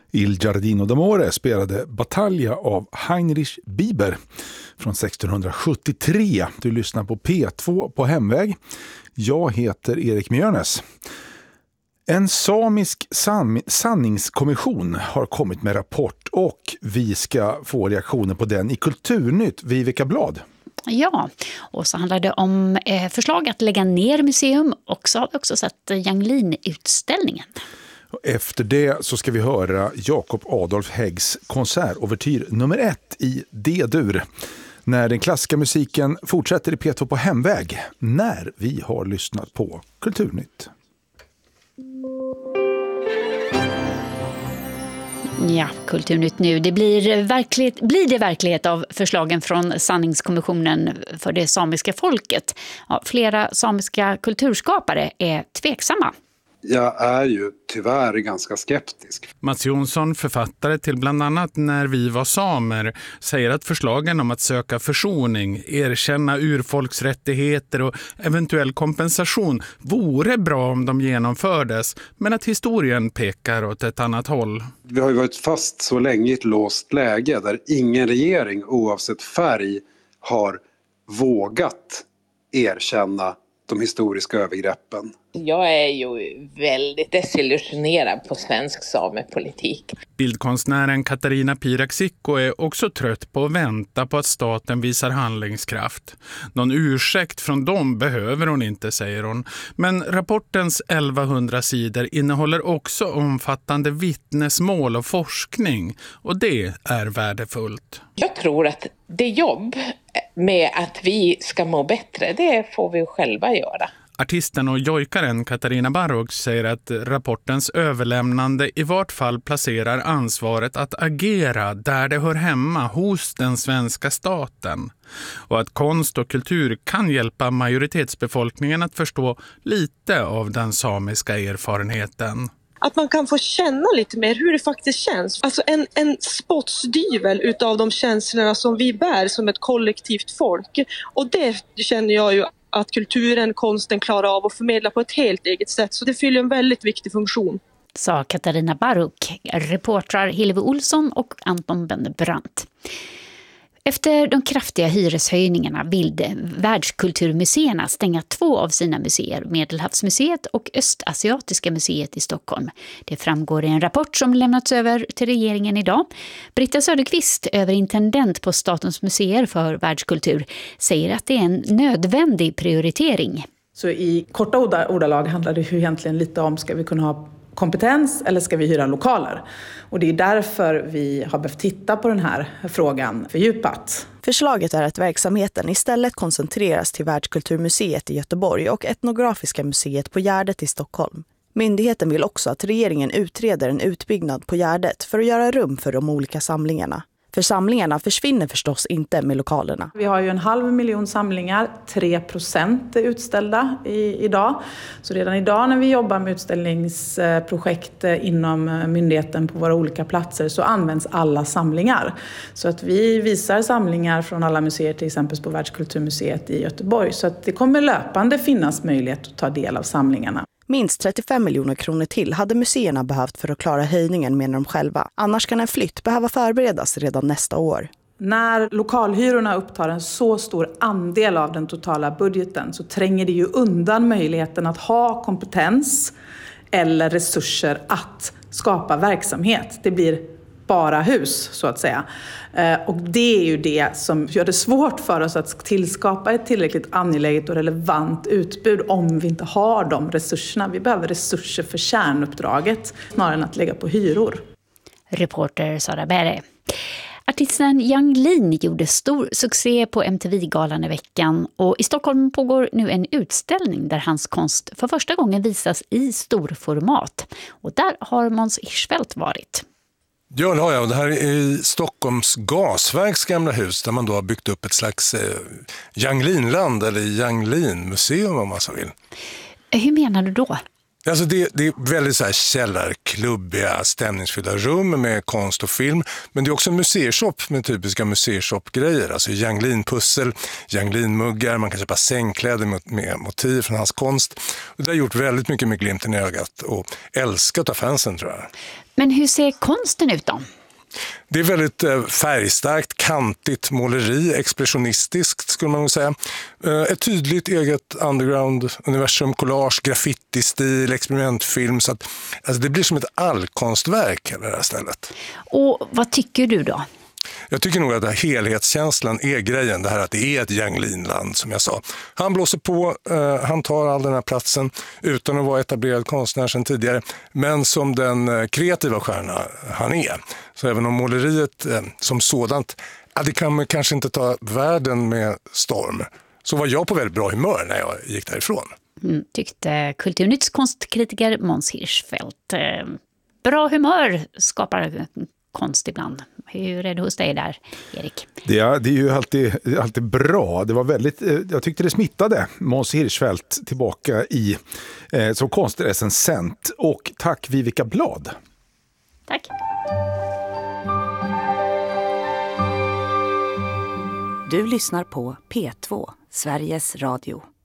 Il Giardino d'Amore spelade Battaglia av Heinrich Bieber från 1673. Du lyssnar på P2 på Hemväg. Jag heter Erik Mjörnes. En samisk sanningskommission har kommit med rapport och vi ska få reaktioner på den i Kulturnytt Viveca Blad. Ja, och så handlar det om förslag att lägga ner museum och så har vi också sett Yang Lin-utställningen. Efter det så ska vi höra Jakob Adolf Häggs konsertovertyr nummer 1 i D-dur. När den klassiska musiken fortsätter i P2 på Hemväg när vi har lyssnat på Kulturnytt. Ja, Kulturnytt nu. Det blir det verklighet av förslagen från Sanningskommissionen för det samiska folket? Ja, flera samiska kulturskapare är tveksamma. Jag är ju tyvärr ganska skeptisk. Mats Jonsson, författare till bland annat När vi var samer, säger att förslagen om att söka försoning, erkänna urfolksrättigheter och eventuell kompensation vore bra om de genomfördes, men att historien pekar åt ett annat håll. Vi har ju varit fast så länge i ett låst läge där ingen regering oavsett färg har vågat erkänna de historiska övergreppen. Jag är ju väldigt desillusionerad på svensk samepolitik. Bildkonstnären Katarina Piraksikko är också trött på att vänta på att staten visar handlingskraft. Någon ursäkt från dem behöver hon inte, säger hon. Men rapportens 1100 sidor innehåller också omfattande vittnesmål och forskning. Och det är värdefullt. Jag tror att det jobb med att vi ska må bättre, det får vi själva göra. Artisten och jojkaren Katarina Barrock säger att rapportens överlämnande i vart fall placerar ansvaret att agera där det hör hemma hos den svenska staten. Och att konst och kultur kan hjälpa majoritetsbefolkningen att förstå lite av den samiska erfarenheten. Att man kan få känna lite mer hur det faktiskt känns. Alltså en spottstyvel utav de känslorna som vi bär som ett kollektivt folk. Och det känner jag ju att kulturen, konsten klarar av att förmedla på ett helt eget sätt. Så det fyller en väldigt viktig funktion. Sa Katarina Barrock, reportrar Hillevi Olsson och Anton Bennebrandt. Efter de kraftiga hyreshöjningarna vill världskulturmuseerna stänga 2 av sina museer, Medelhavsmuseet och Östasiatiska museet i Stockholm. Det framgår i en rapport som lämnats över till regeringen idag. Britta Söderqvist, överintendent på Statens museer för världskultur, säger att det är en nödvändig prioritering. Så i korta ordalag handlar det ju egentligen lite om, ska vi kunna ha kompetens eller ska vi hyra lokaler? Och det är därför vi har behövt titta på den här frågan fördjupat. Förslaget är att verksamheten istället koncentreras till Världskulturmuseet i Göteborg och Etnografiska museet på Gärdet i Stockholm. Myndigheten vill också att regeringen utreder en utbyggnad på Gärdet för att göra rum för de olika samlingarna. För samlingarna försvinner förstås inte med lokalerna. Vi har ju 500 000 samlingar, 3% är utställda idag. Så redan idag när vi jobbar med utställningsprojekt inom myndigheten på våra olika platser så används alla samlingar. Så att vi visar samlingar från alla museer, till exempel på Världskulturmuseet i Göteborg. Så att det kommer löpande finnas möjlighet att ta del av samlingarna. Minst 35 miljoner kronor till hade museerna behövt för att klara höjningen, menar de själva. Annars kan en flytt behöva förberedas redan nästa år. När lokalhyrorna upptar en så stor andel av den totala budgeten så tränger det ju undan möjligheten att ha kompetens eller resurser att skapa verksamhet. Det blir bara hus, så att säga. Och det är ju det som gör det svårt för oss att tillskapa ett tillräckligt angeläget och relevant utbud om vi inte har de resurserna. Vi behöver resurser för kärnuppdraget snarare än att lägga på hyror. Reporter Sara Berre. Artisten Yang Lin gjorde stor succé på MTV-galan i veckan och i Stockholm pågår nu en utställning där hans konst för första gången visas i storformat. Och där har Måns Hirschfeldt varit. Ja, det har jag. Det här är i Stockholms gasverks gamla hus där man då har byggt upp ett slags Yang Lin-land eller Yang Lin-museum om man så vill. Hur menar du då? Alltså det är väldigt så här källarklubbiga, stämningsfyllda rum med konst och film. Men det är också en museishop med typiska museishop-grejer. Alltså Janglin-pussel, Janglin-muggar, man kan köpa sängkläder med motiv från hans konst. Och det har gjort väldigt mycket med glimten i ögat och älskat av fansen, tror jag. Men hur ser konsten ut då? Det är väldigt färgstarkt, kantigt måleri, expressionistiskt skulle man nog säga. Ett tydligt eget underground-universum, collage, graffiti-stil, experimentfilm. Så att, alltså det blir som ett allkonstverk hela det här stället. Och vad tycker du då? Jag tycker nog att helhetskänslan är grejen. Det här att det är ett Janglin-land, som jag sa. Han blåser på, han tar all den här platsen utan att vara etablerad konstnär sedan tidigare. Men som den kreativa stjärna han är. Så även om måleriet som sådant, det kan man kanske inte ta världen med storm. Så var jag på väldigt bra humör när jag gick därifrån. Tyckte Kulturnytts konstkritiker Måns Hirschfeldt. Bra humör skapar konst ibland. Hur är det hos dig där, Erik? Det är ju alltid bra. Det var väldigt, jag tyckte det smittade Måns Hirschfeldt tillbaka i som konstrecensent. Och tack Vivica Blad. Tack. Du lyssnar på P2, Sveriges Radio.